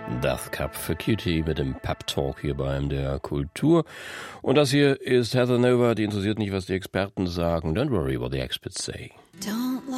Death Cab for Cutie mit dem Pep Talk hier bei MDR Kultur. Und das hier ist Heather Nova, die interessiert nicht, was die Experten sagen. Don't worry what the experts say.